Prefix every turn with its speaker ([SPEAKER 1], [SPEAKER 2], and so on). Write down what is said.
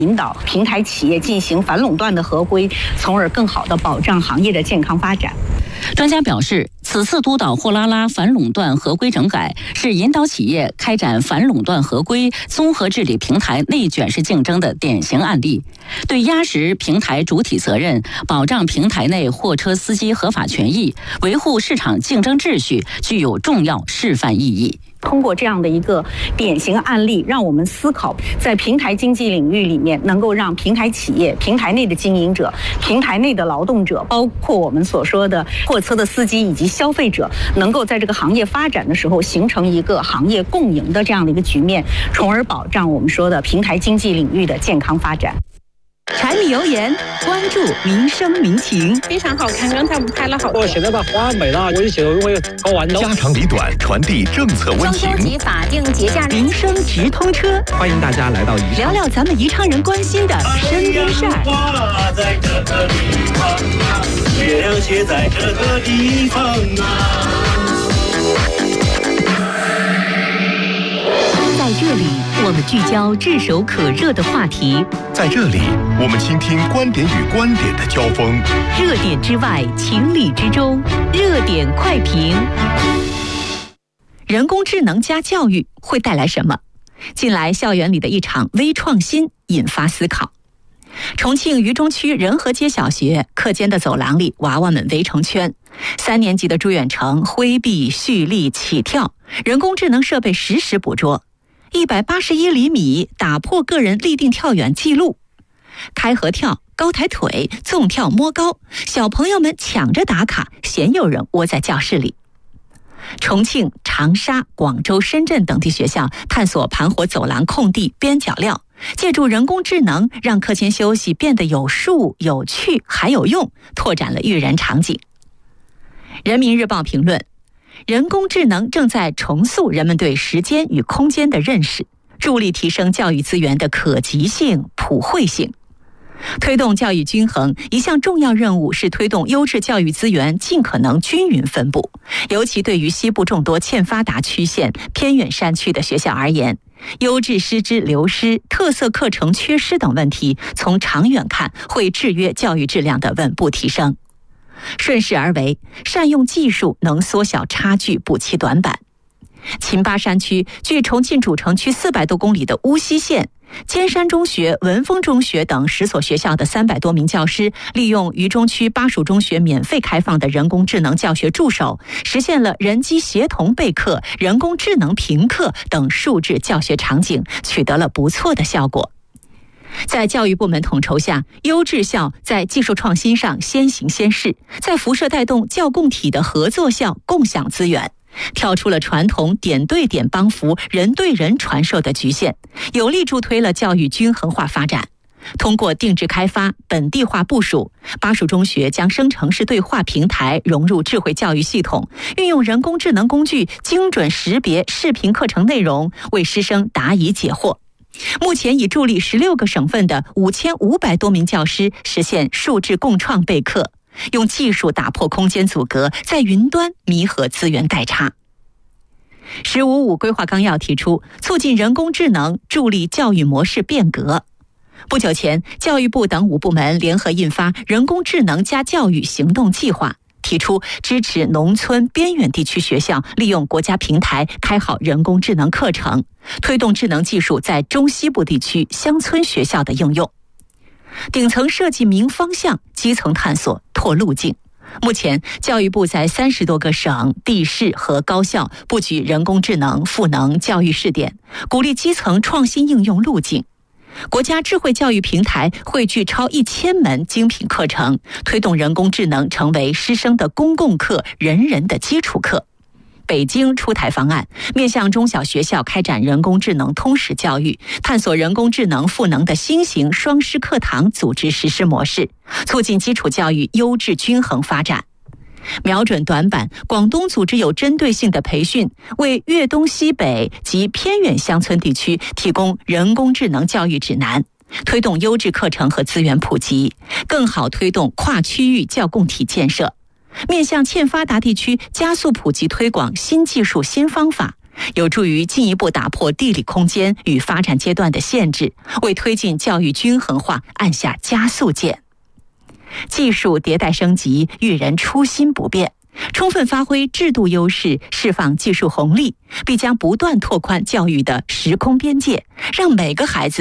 [SPEAKER 1] 引导平台企业进行反垄断的合规，从而更好地保障行业的健康发展。
[SPEAKER 2] 专家表示，此次督导货拉拉反垄断合规整改，是引导企业开展反垄断合规、综合治理平台内卷式竞争的典型案例，对压实平台主体责任、保障平台内货车司机合法权益、维护市场竞争秩序具有重要示范意义。
[SPEAKER 1] 通过这样的一个典型案例，让我们思考在平台经济领域里面，能够让平台企业、平台内的经营者、平台内的劳动者，包括我们所说的货车的司机以及消费者，能够在这个行业发展的时候形成一个行业共赢的这样的一个局面，从而保障我们说的平台经济领域的健康发展。
[SPEAKER 3] 柴米油盐，关注民生民情。
[SPEAKER 4] 非常好看，刚才我们拍了好
[SPEAKER 5] 多。现在把花美了，我就觉得我搞完了。
[SPEAKER 6] 家长里短，传递政策温情。
[SPEAKER 3] 中秋节法定节假日，民生直通车，
[SPEAKER 5] 欢迎大家来到宜昌，
[SPEAKER 3] 聊聊咱们宜昌人关心的身边事儿。
[SPEAKER 7] 在这个地方啊，月亮却在这个地方啊。
[SPEAKER 3] 在这里，我们聚焦炙手可热的话题；
[SPEAKER 6] 在这里，我们倾听观点与观点的交锋。
[SPEAKER 3] 热点之外，情理之中，热点快评。人工智能加教育会带来什么？近来校园里的一场微创新引发思考。重庆渝中区仁和街小学课间的走廊里，娃娃们围成圈，3年级的朱远成挥臂蓄力起跳，人工智能设备实时捕捉。181厘米打破个人立定跳远记录，开合跳、高抬腿、纵跳、摸高，小朋友们抢着打卡，鲜有人窝在教室里。重庆、长沙、广州、深圳等地学校探索盘活走廊空地边角料，借助人工智能让课间休息变得有数、有趣还有用，拓展了育人场景。人民日报评论：人工智能正在重塑人们对时间与空间的认识，助力提升教育资源的可及性、普惠性。推动教育均衡，一项重要任务是推动优质教育资源尽可能均匀分布。尤其对于西部众多欠发达区县、偏远山区的学校而言，优质师资流失、特色课程缺失等问题，从长远看会制约教育质量的稳步提升。顺势而为，善用技术能缩小差距，补齐短板。秦巴山区距重庆主城区400多公里的巫溪县，尖山中学、文峰中学等10所学校的300多名教师，利用渝中区巴蜀中学免费开放的人工智能教学助手，实现了人机协同备课、人工智能评课等数字教学场景，取得了不错的效果。在教育部门统筹下，优质校在技术创新上先行先试，在辐射带动教共体的合作校共享资源，跳出了传统点对点帮扶、人对人传授的局限，有力助推了教育均衡化发展。通过定制开发、本地化部署，巴蜀中学将生成式对话平台融入智慧教育系统，运用人工智能工具精准识别视频课程内容，为师生答疑解惑。目前已助力16个省份的5500多名教师实现数字共创备课，用技术打破空间阻隔，在云端弥合资源代差。“15+5”规划纲要提出，促进人工智能助力教育模式变革。不久前，教育部等5部门联合印发《人工智能加教育行动计划》，提出支持农村边远地区学校利用国家平台开好人工智能课程，推动智能技术在中西部地区乡村学校的应用。顶层设计明方向，基层探索拓路径。目前，教育部在30多个省、地市和高校布局人工智能赋能教育试点，鼓励基层创新应用路径。国家智慧教育平台汇聚超1000门精品课程，推动人工智能成为师生的公共课、人人的基础课。北京出台方案，面向中小学校开展人工智能通识教育，探索人工智能赋能的新型双师课堂组织实施模式，促进基础教育优质均衡发展。瞄准短板，广东组织有针对性的培训，为粤东西北及偏远乡村地区提供人工智能教育指南，推动优质课程和资源普及，更好推动跨区域教共体建设。面向欠发达地区，加速普及推广新技术新方法， 有助于进一步打破地理空间与发展阶段的限制，为推进教育均衡化按下加速键。技术迭代升级，育人初心不变，充分发挥制度优势，释放技术红利，必将不断拓宽教育的时空边界，让每个孩子